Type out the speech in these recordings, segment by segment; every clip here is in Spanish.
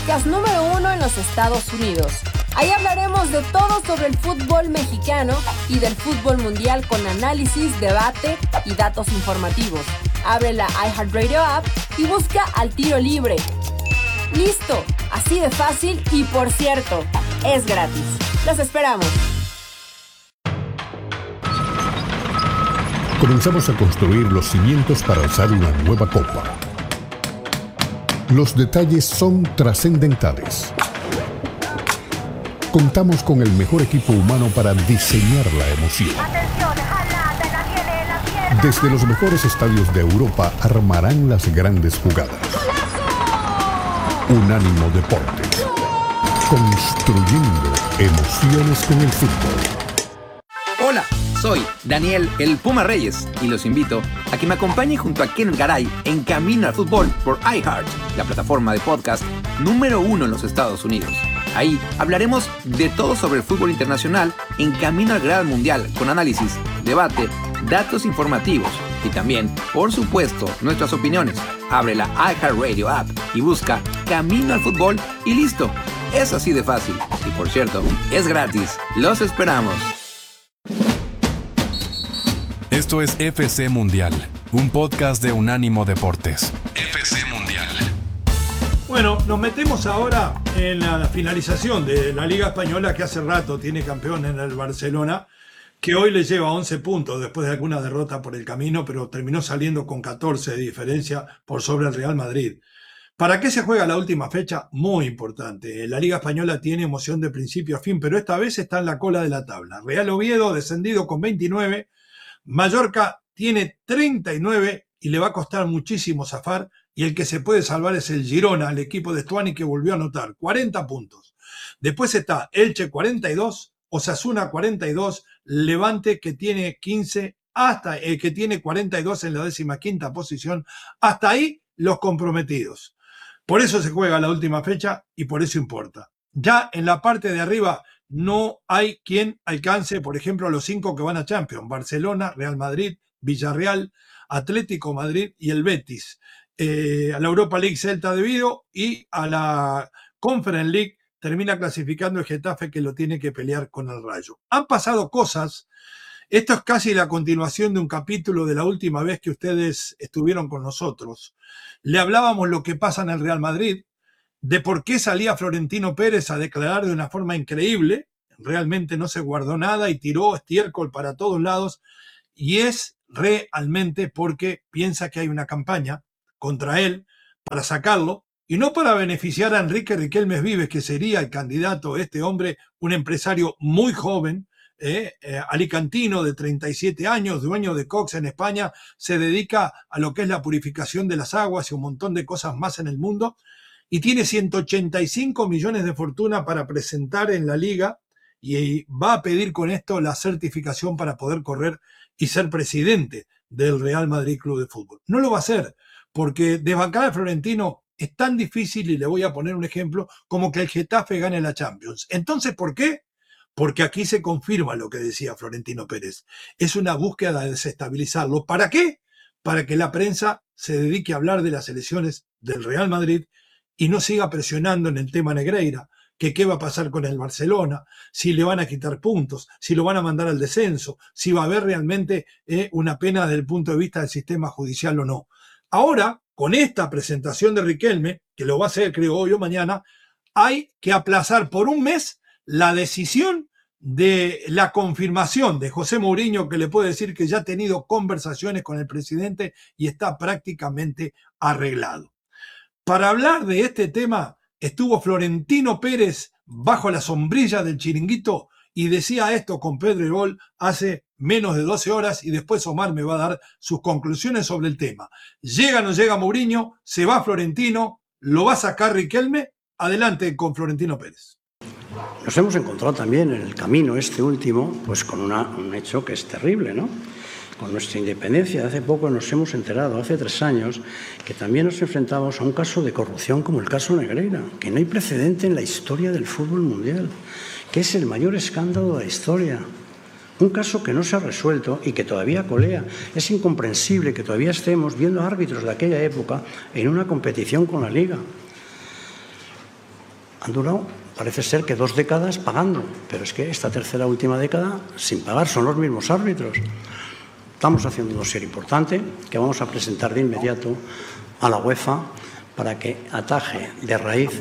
podcast número 1 en los Estados Unidos. Ahí hablaremos de todo sobre el fútbol mexicano y del fútbol mundial con análisis, debate y datos informativos. Abre la iHeartRadio app y busca Al Tiro Libre. ¡Listo! Así de fácil y, por cierto, es gratis. ¡Los esperamos! Comenzamos a construir los cimientos para alzar una nueva copa. Los detalles son trascendentales. Contamos con el mejor equipo humano para diseñar la emoción. Desde los mejores estadios de Europa armarán las grandes jugadas. Unánimo Deportes. Construyendo emociones con el fútbol. Hola, soy Daniel el Puma Reyes y los invito a que me acompañen junto a Ken Garay en Camino al Fútbol por iHeart, la plataforma de podcast número 1 en los Estados Unidos. Ahí hablaremos de todo sobre el fútbol internacional en Camino al Gran Mundial, con análisis, debate, datos informativos y también, por supuesto, nuestras opiniones. Abre la iHeartRadio app y busca Camino al Fútbol y listo. Es así de fácil. Y por cierto, es gratis. Los esperamos. Esto es FC Mundial, un podcast de Unánimo Deportes. FC Mundial. Bueno, nos metemos ahora en la finalización de la Liga Española, que hace rato tiene campeón en el Barcelona, que hoy le lleva 11 puntos después de alguna derrota por el camino, pero terminó saliendo con 14 de diferencia por sobre el Real Madrid. ¿Para qué se juega la última fecha? Muy importante. La Liga Española tiene emoción de principio a fin, pero esta vez está en la cola de la tabla. Real Oviedo descendido con 29, Mallorca tiene 39 y le va a costar muchísimo zafar, y el que se puede salvar es el Girona, el equipo de Stuani, que volvió a anotar 40 puntos. Después está Elche 42, Osasuna 42, Levante que tiene 15, hasta el que tiene 42 en la 15ª posición. Hasta ahí los comprometidos. Por eso se juega la última fecha y por eso importa. Ya en la parte de arriba no hay quien alcance, por ejemplo, los 5 que van a Champions: Barcelona, Real Madrid, Villarreal, Atlético Madrid y el Betis. A la Europa League Celta de Vigo, y a la Conference League termina clasificando el Getafe, que lo tiene que pelear con el Rayo. Han pasado cosas. Esto es casi la continuación de un capítulo de la última vez que ustedes estuvieron con nosotros. Le hablábamos lo que pasa en el Real Madrid, de por qué salía Florentino Pérez a declarar de una forma increíble. Realmente no se guardó nada y tiró estiércol para todos lados, y es realmente porque piensa que hay una campaña contra él para sacarlo, y no para beneficiar a Enrique Riquelme Vives, que sería el candidato. Este hombre, un empresario muy joven, alicantino de 37 años, dueño de Cox en España, se dedica a lo que es la purificación de las aguas y un montón de cosas más en el mundo, y tiene 185 millones de fortuna para presentar en la liga, y va a pedir con esto la certificación para poder correr y ser presidente del Real Madrid Club de Fútbol. No lo va a hacer, porque desbancar a Florentino es tan difícil, y le voy a poner un ejemplo, como que el Getafe gane la Champions. Entonces, ¿por qué? Porque aquí se confirma lo que decía Florentino Pérez. Es una búsqueda de desestabilizarlo. ¿Para qué? Para que la prensa se dedique a hablar de las elecciones del Real Madrid y no siga presionando en el tema Negreira, que qué va a pasar con el Barcelona, si le van a quitar puntos, si lo van a mandar al descenso, si va a haber realmente una pena desde el punto de vista del sistema judicial o no. Ahora, con esta presentación de Riquelme, que lo va a hacer creo hoy o mañana, hay que aplazar por un mes la decisión de la confirmación de José Mourinho, que le puede decir que ya ha tenido conversaciones con el presidente y está prácticamente arreglado. Para hablar de este tema estuvo Florentino Pérez bajo la sombrilla del Chiringuito, y decía esto con Pedro Ebol hace menos de 12 horas, y después Omar me va a dar sus conclusiones sobre el tema. ¿Llega o no llega Mourinho? ¿Se va Florentino? ¿Lo va a sacar Riquelme? Adelante con Florentino Pérez. Nos hemos encontrado también en el camino este último, pues con un hecho que es terrible, ¿no? Con nuestra independencia, hace poco nos hemos enterado, hace 3 años, que también nos enfrentamos a un caso de corrupción como el caso Negreira, que no hay precedente en la historia del fútbol mundial, que es el mayor escándalo de la historia. Un caso que no se ha resuelto y que todavía colea. Es incomprensible que todavía estemos viendo árbitros de aquella época en una competición con la Liga. Han durado, parece ser que 2 décadas pagando, pero es que esta tercera última década sin pagar, son los mismos árbitros. Estamos haciendo un dossier importante que vamos a presentar de inmediato a la UEFA para que ataje de raíz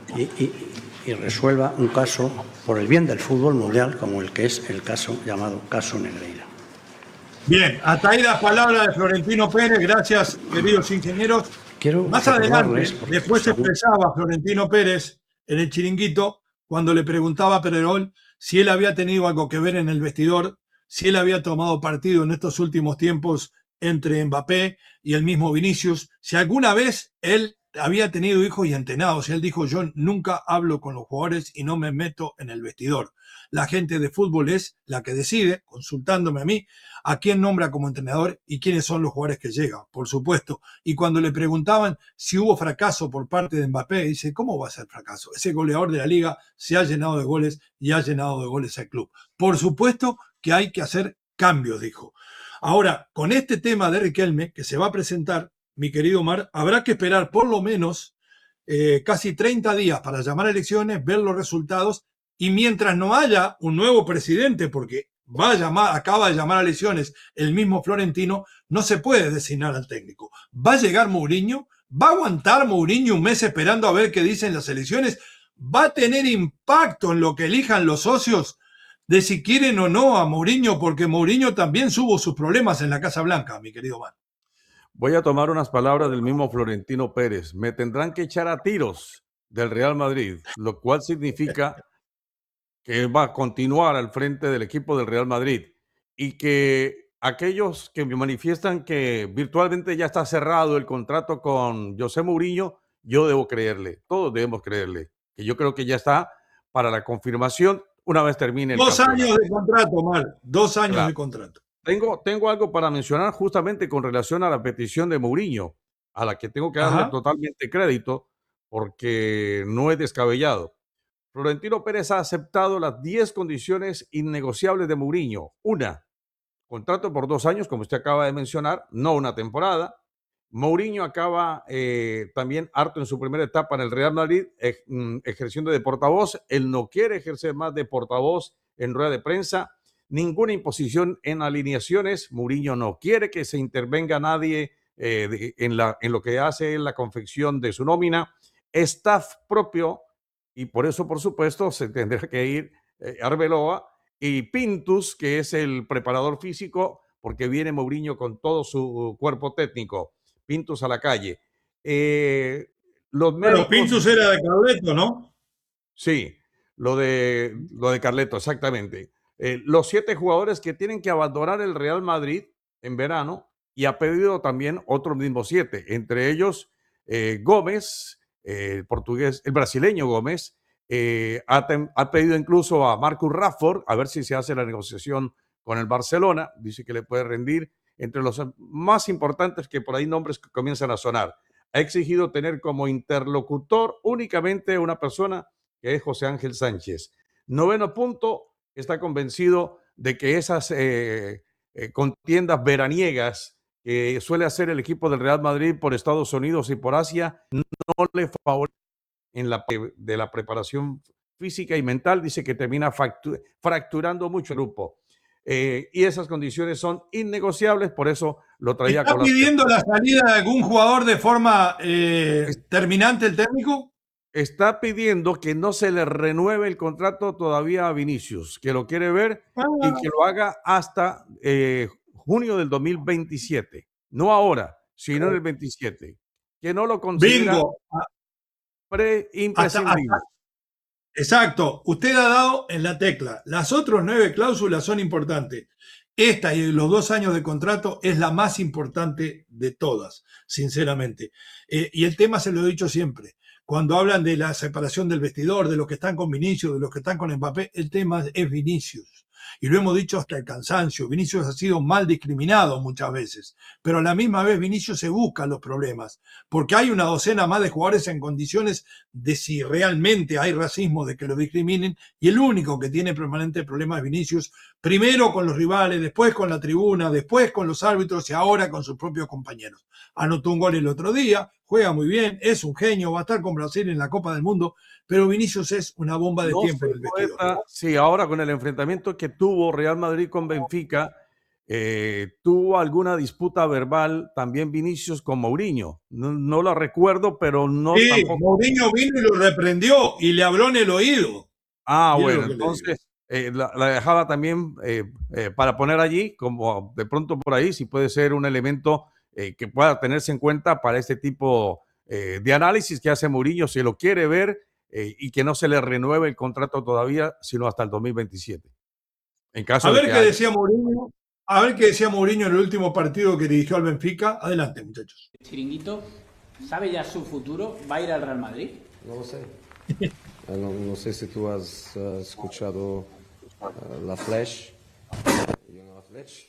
y resuelva un caso por el bien del fútbol mundial, como el que es el caso llamado caso Negreira. Bien, hasta ahí las palabras de Florentino Pérez. Gracias, queridos ingenieros. Más adelante, después se expresaba Florentino Pérez en el Chiringuito cuando le preguntaba a Pedrerol si él había tenido algo que ver en el vestidor, si él había tomado partido en estos últimos tiempos entre Mbappé y el mismo Vinicius, si alguna vez él había tenido hijos y entrenados. Él dijo: yo nunca hablo con los jugadores y no me meto en el vestidor. La gente de fútbol es la que decide, consultándome a mí, a quién nombra como entrenador y quiénes son los jugadores que llegan, por supuesto. Y cuando le preguntaban si hubo fracaso por parte de Mbappé, dice: ¿cómo va a ser fracaso? Ese goleador de la liga se ha llenado de goles y ha llenado de goles al club. Por supuesto que hay que hacer cambios, dijo. Ahora, con este tema de Riquelme, que se va a presentar, mi querido Omar, habrá que esperar por lo menos casi 30 días para llamar a elecciones, ver los resultados, y mientras no haya un nuevo presidente, porque acaba de llamar a elecciones el mismo Florentino, no se puede designar al técnico. ¿Va a llegar Mourinho? ¿Va a aguantar Mourinho un mes esperando a ver qué dicen las elecciones? ¿Va a tener impacto en lo que elijan los socios de si quieren o no a Mourinho? Porque Mourinho también tuvo sus problemas en la Casa Blanca, mi querido Omar. Voy a tomar unas palabras del mismo Florentino Pérez. Me tendrán que echar a tiros del Real Madrid, lo cual significa que va a continuar al frente del equipo del Real Madrid, y que aquellos que me manifiestan que virtualmente ya está cerrado el contrato con José Mourinho, yo debo creerle, todos debemos creerle, que yo creo que ya está para la confirmación una vez termine el campeonato. 2 años de contrato, Omar, 2 años Claro. de contrato. Tengo algo para mencionar justamente con relación a la petición de Mourinho, a la que tengo que darle totalmente crédito porque no es descabellado. Florentino Pérez ha aceptado las 10 condiciones innegociables de Mourinho. Una, contrato por 2 años, como usted acaba de mencionar, no una temporada. Mourinho acaba también harto en su primera etapa en el Real Madrid, ejerciendo de portavoz. Él no quiere ejercer más de portavoz en rueda de prensa. Ninguna imposición en alineaciones. Mourinho no quiere que se intervenga nadie en lo que hace la confección de su nómina. Staff propio, y por eso, por supuesto, se tendrá que ir Arbeloa y Pintus, que es el preparador físico, porque viene Mourinho con todo su cuerpo técnico. Pintus a la calle. Los médicos, pero Pintus era de Carleto, ¿no? Sí, lo de Carleto, exactamente. Los 7 jugadores que tienen que abandonar el Real Madrid en verano, y ha pedido también otros mismos 7, entre ellos Gómez, el brasileño Gómez, ha pedido incluso a Marcus Rashford, a ver si se hace la negociación con el Barcelona, dice que le puede rendir, entre los más importantes, que por ahí nombres que comienzan a sonar. Ha exigido tener como interlocutor únicamente una persona, que es José Ángel Sánchez. 9º punto, está convencido de que esas contiendas veraniegas que suele hacer el equipo del Real Madrid por Estados Unidos y por Asia no le favorecen de la preparación física y mental. Dice que termina fracturando mucho el grupo. Y esas condiciones son innegociables, por eso lo traía ¿Está pidiendo la salida de algún jugador de forma terminante el técnico? Está pidiendo que no se le renueve el contrato todavía a Vinicius, que lo quiere ver y que lo haga hasta junio del 2027. No ahora, sino en el 27. Que no lo considera imprescindible. Exacto. Usted ha dado en la tecla. Las otras 9 cláusulas son importantes. Esta y los 2 años de contrato es la más importante de todas, sinceramente. Y el tema se lo he dicho siempre. Cuando hablan de la separación del vestidor, de los que están con Vinicius, de los que están con Mbappé, el tema es Vinicius. Y lo hemos dicho hasta el cansancio. Vinicius ha sido mal discriminado muchas veces, pero a la misma vez Vinicius se busca los problemas, porque hay una docena más de jugadores en condiciones de si realmente hay racismo, de que lo discriminen, y el único que tiene permanente problema es Vinicius, primero con los rivales, después con la tribuna, después con los árbitros y ahora con sus propios compañeros. Anotó un gol el otro día, juega muy bien, es un genio, va a estar con Brasil en la Copa del Mundo, pero Vinicius es una bomba de No tiempo sé, en el vestidor. Poeta, sí, ahora con el enfrentamiento que tuvo Real Madrid con Benfica, tuvo alguna disputa verbal también Vinicius con Mourinho. No lo recuerdo, pero no Sí, tampoco. Mourinho vino y lo reprendió y le habló en el oído. Ah, Mire bueno, lo que le digo. entonces la dejaba también para poner allí, como de pronto por ahí, si puede ser un elemento que pueda tenerse en cuenta para este tipo de análisis que hace Mourinho, si lo quiere ver y que no se le renueve el contrato todavía, sino hasta el 2027. En caso A de ver que qué haya. decía Mourinho. A ver qué decía Mourinho en el último partido que dirigió al Benfica. Adelante, muchachos. Chiringuito, ¿sabe ya su futuro? ¿Va a ir al Real Madrid? No lo sé. No sé si tú has escuchado La Flash. La Flash.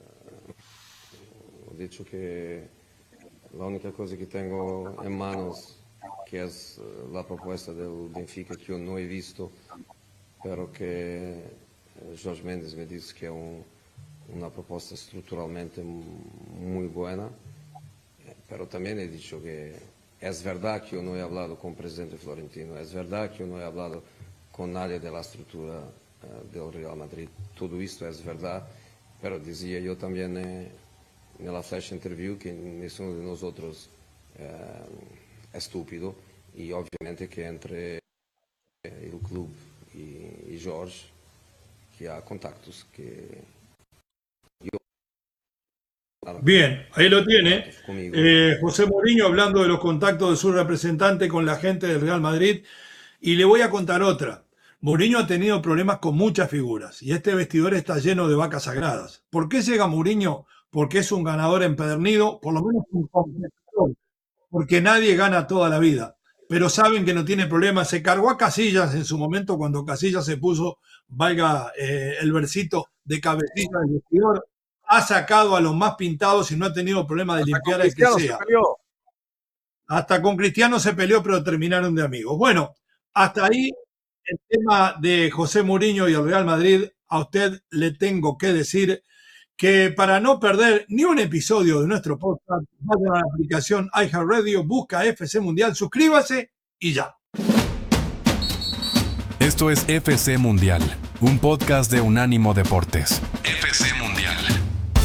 He dicho que la única cosa que tengo en manos, que es la propuesta del Benfica, que yo no he visto, pero que Jorge Mendes me dice que es una propuesta estructuralmente muy buena. Pero también he dicho que es verdad que yo no he hablado con el presidente Florentino, es verdad que yo no he hablado con nadie de la estructura del Real Madrid. Todo esto es verdad, pero decía yo también en la Flash Interview que ninguno de nosotros es estúpido, y obviamente que entre el club y Jorge, que hay contactos que yo... Bien, ahí lo tiene. José Mourinho hablando de los contactos de su representante con la gente del Real Madrid. Y le voy a contar otra. Mourinho ha tenido problemas con muchas figuras y este vestidor está lleno de vacas sagradas. ¿Por qué llega Mourinho? Porque es un ganador empedernido, por lo menos un competidor, porque nadie gana toda la vida. Pero saben que no tiene problemas. Se cargó a Casillas en su momento cuando Casillas se puso, valga el versito, de cabecilla del vestidor. Ha sacado a los más pintados y no ha tenido problema de limpiar al que sea. Hasta con Cristiano se peleó, pero terminaron de amigos. Bueno, hasta ahí el tema de José Mourinho y el Real Madrid. A usted le tengo que decir que para no perder ni un episodio de nuestro podcast, vaya a la aplicación iHeartRadio, busca FC Mundial, suscríbase y ya. Esto es FC Mundial, un podcast de Unánimo Deportes.